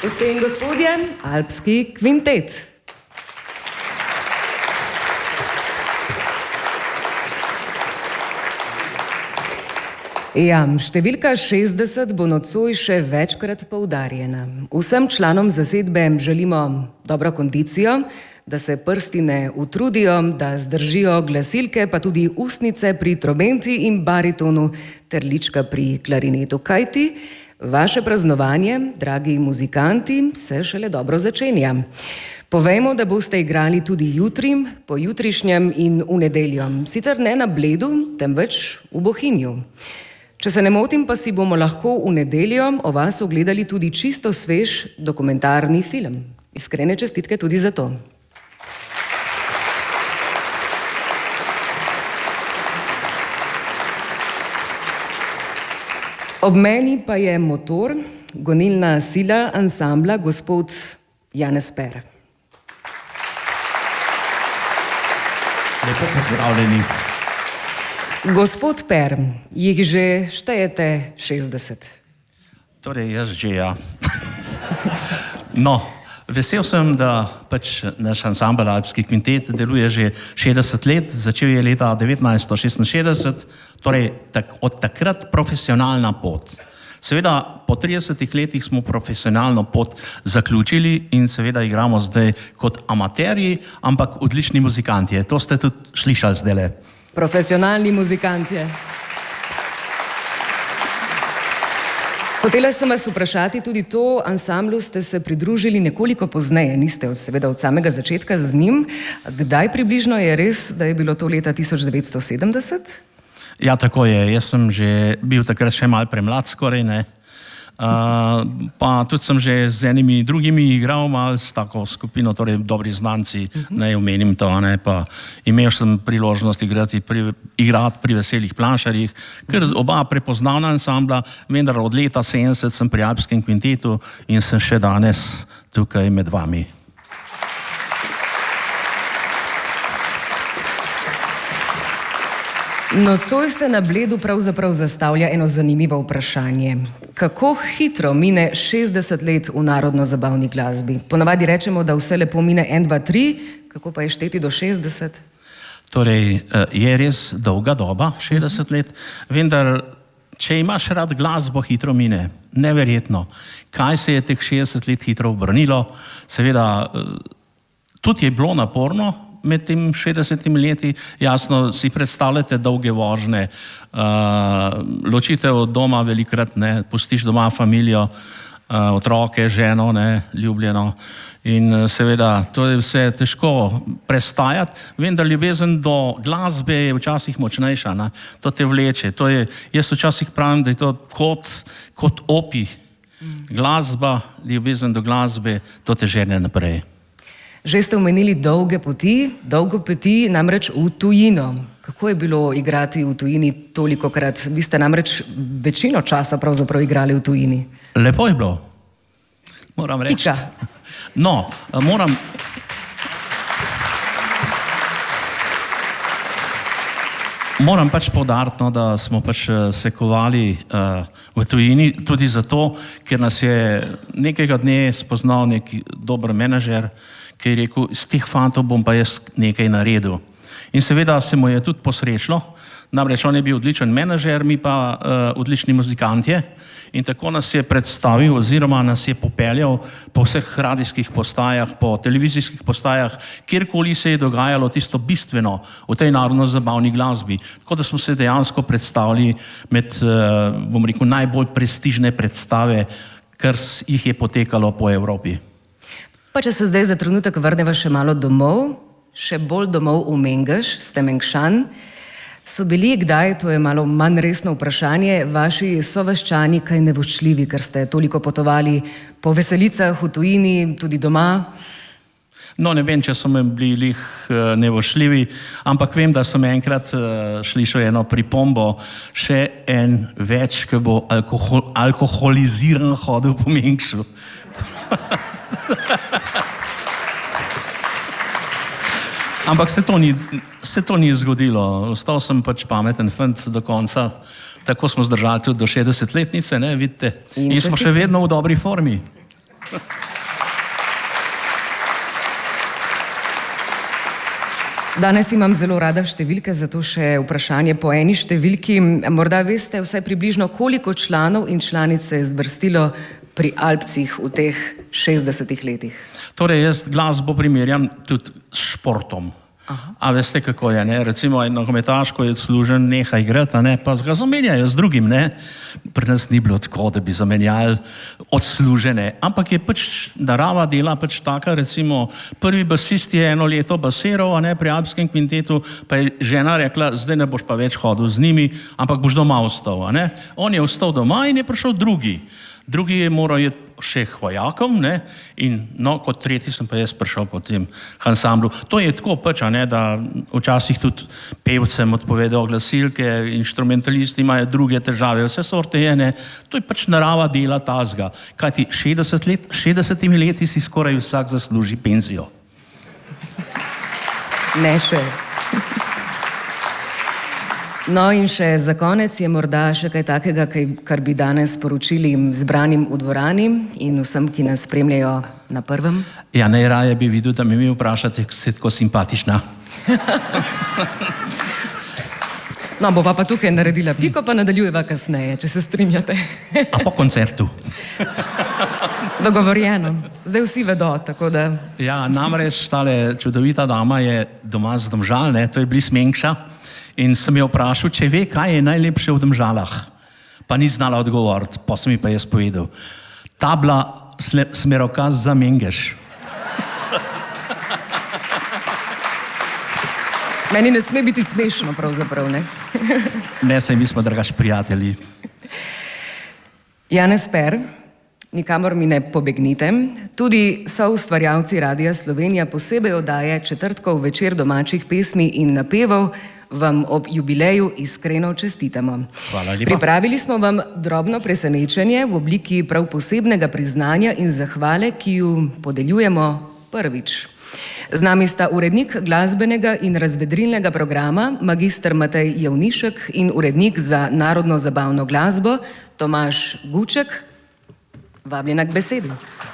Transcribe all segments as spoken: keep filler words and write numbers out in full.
Gospe in gospodje, Alpski kvintet. Ja, številka šestdeset bo nocoj še večkrat poudarjena. Vsem članom zasedbe želimo dobro kondicijo, da se prsti ne utrudijo, da zdržijo glasilke, pa tudi ustnice pri trobenti in baritonu ter lička pri klarinetu. Kajti vaše praznovanje, dragi muzikanti, se šele dobro začenja. Povejmo, da boste igrali tudi jutri, pojutrišnjem in v nedeljo. Sicer ne na Bledu, temveč v Bohinju. Če se ne motim, pa si bomo lahko v nedeljo o vas ogledali tudi čisto svež dokumentarni film. Iskrene čestitke tudi za to. Ob meni pa je motor, gonilna sila ansambla gospod Janez Per. Lepo pozdravljeni. Gospod Per, jih že štejete šestdeset? Torej, jaz že ja. No, vesel sem, da pač naš ansambel Alpski kvintet deluje že šestdeset let, začel je leta devetnajststo šestinšestdeset, torej tak, od takrat profesionalna pot. Seveda, po tridesetih letih smo profesionalno pot zaključili in seveda igramo zdaj kot amaterji, ampak odlični muzikanti. To ste tudi slišali zdajle. Profesionalni muzikanti. Hotela sem vas vprašati tudi to, ansamblu ste se pridružili nekoliko pozneje, niste seveda od samega začetka z njim. Kdaj približno je res, da je bilo to leta tisoč devetsto sedemdeset? Ja, tako je. Jaz sem že bil takrat še malo premlad skoraj, ne. Uh, pa tudi sem že z enimi drugimi igral malo s tako skupino, torej dobri znanci, uh-huh. ne omenim to, ne, pa imel sem priložnost igrati pri, igrati pri Veselih planšarjih, ker uh-huh. oba prepoznavna ansambla, vendar od leta sedemdeset sem pri Alpskem kvintetu in sem še danes tukaj med vami. Nocoj se na Bledu pravzaprav zastavlja eno zanimivo vprašanje. Kako hitro mine šestdeset let v narodno-zabavni glasbi? Ponavadi rečemo, da vse lepo mine en, dva, tri, kako pa je šteti do šestdeset? Torej, je res dolga doba, šestdeset let, vendar, če imaš rad glasbo, hitro mine. Neverjetno. Kaj se je teh šestdeset let hitro obrnilo? Seveda, tudi je bilo naporno, med tem šestdesetimi leti, jasno, si predstavljate dolge vožnje, uh, ločitev od doma velikrat, ne, pustiš doma familijo, uh, otroke, ženo, ne, ljubljeno in uh, seveda, to je vse težko prestajati, vendar ljubezen do glasbe je včasih močnejša, ne, to te vleče, to je, jaz včasih pravim, da je to kot, kot opi, glasba, ljubezen do glasbe, to te žene naprej. Že ste omenili dolge poti, dolgo poti namreč v tujino. Kako je bilo igrati v tujini tolikokrat? Vi ste namreč večino časa pravzaprav igrali v tujini. Lepo je bilo, moram reči. Pika. No, moram... Moram pač poudariti, no, da smo pač se kovali uh, v tujini, tudi zato, ker nas je nekega dne spoznal nek dober menedžer, ki je rekel, z teh fantov bom pa jaz nekaj naredil. In seveda se mu je tudi posrečilo, namreč on je bil odličen menedžer, mi pa uh, odlični muzikantje in tako nas je predstavil oziroma nas je popeljal po vseh radijskih postajah, po televizijskih postajah, kjerkoli se je dogajalo tisto bistveno v tej narodno-zabavni glasbi. Tako da smo se dejansko predstavili med, uh, bom rekel, najbolj prestižne predstave, kar jih je potekalo po Evropi. Pa če se zdaj za trenutek vrneva še malo domov, še bolj domov v Mengeš, ste Mengšan, so bili kdaj, to je malo manj resno vprašanje, vaši sovaščani kaj nevoščljivi, ker ste toliko potovali po veselicah v tujini, tudi doma? No, ne vem, če so me bili lih nevoščljivi, ampak vem, da sem enkrat slišal eno pripombo, še en več, ki bo alkohol, alkoholiziran hodil po Mengšu. Ampak se to, ni, se to ni zgodilo. Ostal sem pač pameten fant do konca. Tako smo zdržali tudi do šestdesetletnice, ne, vidite. In, In smo še vedno v dobri formi. Danes imam zelo rada številke, zato še vprašanje po eni številki. Morda veste vsaj približno, koliko članov in članic se je zvrstilo pri Alpcih v teh šestdesetih letih? Torej, jaz glasbo primerjam tudi s športom. Aha. A veste, kako je, ne? Recimo, en nogometaš, ko je odslužen, neha igrati, ne? Pa ga zamenjajo z drugim, ne? Pri nas ni bilo tako, da bi zamenjali odslužene, ampak je pač narava dela pač taka, recimo, prvi basist je eno leto basiral, a ne, pri Alpskem kvintetu, pa je žena rekla, zdaj ne boš pa več hodil z njimi, ampak boš doma ostal, a ne? On je ostal doma in je prišel drugi. Drugi je moral iti še k vojakom, ne, in no, kot tretji sem pa jaz prišel po tem ansamblu. To je tako pač, a ne, da včasih tudi pevcem odpovedajo glasilke, inštrumentalisti imajo druge težave, vse sorte je, ne, to je pač narava dela tazga. Kajti šestdeset let, šestdesetimi leti si skoraj vsak zasluži penzijo. Ne še. No in še za konec je morda še kaj takega, kar bi danes sporočili zbranim v dvorani in vsem, ki nas spremljajo na prvem? Ja, najraje bi videl, da mi mi vprašate, ker ste tako simpatična. No, bova pa tukaj naredila piko, pa nadaljujeva kasneje, če se strinjate. A po koncertu? Dogovorjeno. Zdaj vsi vedo, tako da... Ja, namreč tale čudovita dama je doma z Domžal, ne, to je Blis Menkša. In sem jo vprašal, če ve, kaj je najlepše v Domžalah. Pa ni znala odgovoriti, pa sem mi pa jaz povedal. Tabla smerokaz za Mengeš. Meni ne sme biti smešno, pravzaprav, ne? Ne, saj mi smo drugač prijatelji. Janez Per, nikamor mi ne pobegnite. Tudi soustvarjalci Radia Slovenija posebej oddaje četrtkov večer domačih pesmi in napevov vam ob jubileju iskreno čestitamo. Hvala lepa. Pripravili smo vam drobno presenečenje v obliki prav posebnega priznanja in zahvale, ki ju podeljujemo prvič. Z nami sta urednik glasbenega in razvedrilnega programa, magister Matej Javnišek in urednik za narodno zabavno glasbo, Tomaž Guček. Vabljena k besedi.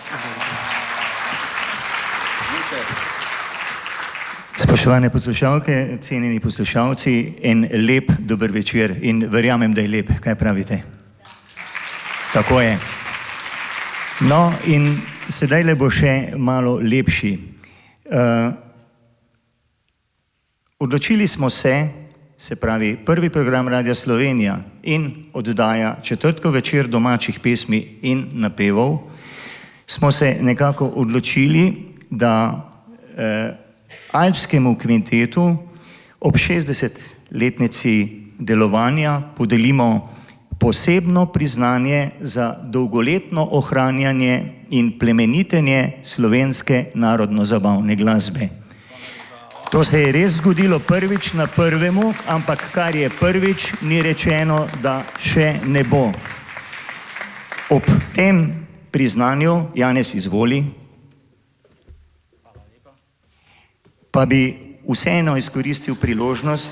Spoštovane poslušalke, cenjeni poslušalci, en lep dober večer in verjamem, da je lep. Kaj pravite? Tako je. No in sedaj le bo še malo lepši. Uh, odločili smo se, se pravi prvi program Radia Slovenija in oddaja četrtkov večer domačih pesmi in napevov, smo se nekako odločili, da uh, Alpskemu kvintetu ob šestdesetletnici delovanja podelimo posebno priznanje za dolgoletno ohranjanje in plemenitenje slovenske narodno-zabavne glasbe. To se je res zgodilo prvič na prvemu, ampak kar je prvič, ni rečeno, da še ne bo. Ob tem priznanju, Janez, izvoli, pa bi vseeno izkoristil priložnost.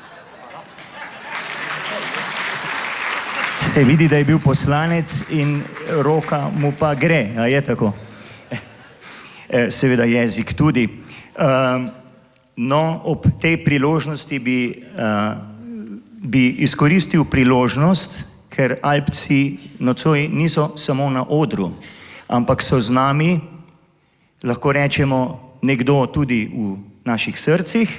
Se vidi, da je bil poslanec in roka mu pa gre, a je tako? Seveda jezik tudi. No, ob tej priložnosti bi, bi izkoristil priložnost, ker Alpci nocoj niso samo na odru, ampak so z nami, lahko rečemo, nekdo tudi v naših srcih.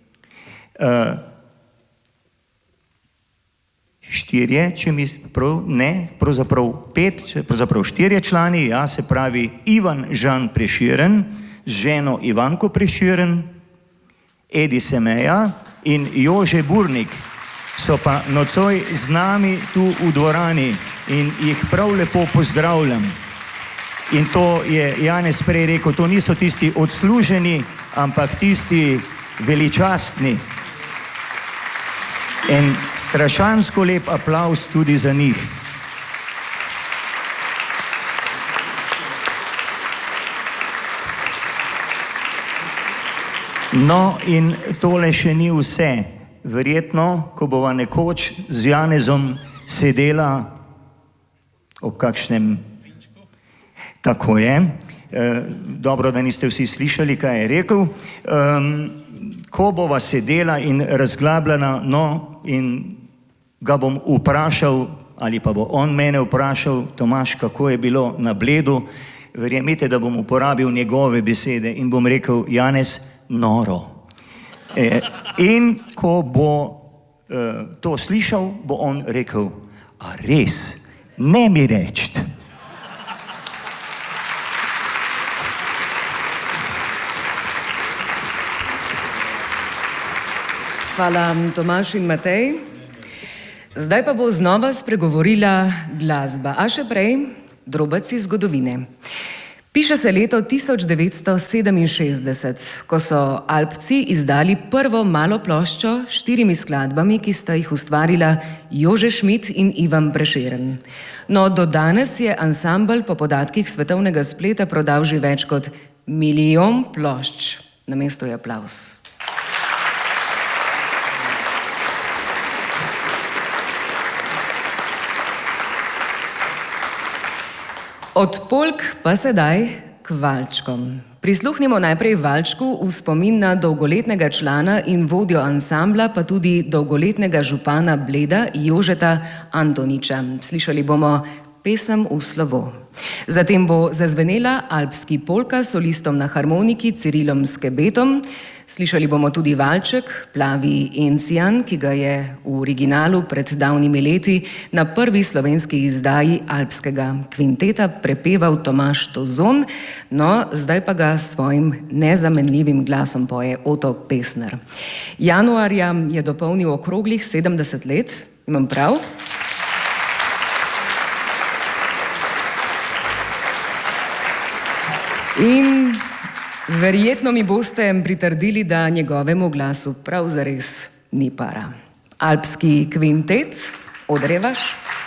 Štirje, če mi prav, ne, pravzaprav pet, pravzaprav štirje člani, ja, se pravi Ivan Žan Preširen, z ženo Ivanko Preširen, Edi Semeja in Jože Burnik so pa nocoj z nami tu v dvorani in jih prav lepo pozdravljam. In to je Janez prej rekel, to niso tisti odsluženi, ampak tisti veličastni. En strašansko lep aplavz tudi za njih. No in tole še ni vse. Verjetno, ko bova nekoč z Janezom sedela ob kakšnem Tako je. Dobro, da niste vsi slišali, kaj je rekel. Ko bova sedela in razglabljala, no, in ga bom vprašal, ali pa bo on mene vprašal, Tomaž, kako je bilo na Bledu, verjemite, da bom uporabil njegove besede in bom rekel, Janez, noro. In ko bo to slišal, bo on rekel, a res, ne mi reči. Hvala, Tomaž in Matej. Zdaj pa bo znova spregovorila glasba, a še prej drobec iz zgodovine. Piše se leto tisoč devetsto sedeminšestdeset, ko so Alpci izdali prvo malo ploščo s štirimi skladbami, ki sta jih ustvarila Jože Schmidt in Ivan Prešeren. No, do danes je ansambel po podatkih svetovnega spleta prodal že več kot milijon plošč. Na mestu je aplavz. Od polk pa sedaj k valčkom. Prisluhnimo najprej valčku v spomin na dolgoletnega člana in vodjo ansambla, pa tudi dolgoletnega župana Bleda Jožeta Antoniča. Slišali bomo pesem v slovo. Zatem bo zazvenela alpski polka s solistom na harmoniki Cirilom Skebetom. Slišali bomo tudi valček Plavi encijan, ki ga je v originalu pred davnimi leti na prvi slovenski izdaji alpskega kvinteta prepeval Tomaž Tozon, no zdaj pa ga s svojim nezamenljivim glasom poje Oto Pestner. Januarja je dopolnil okroglih sedemdeset let, imam prav? In verjetno mi boste pritrdili, da njegovemu glasu prav zares ni para. Alpski kvintet, Odrevaš.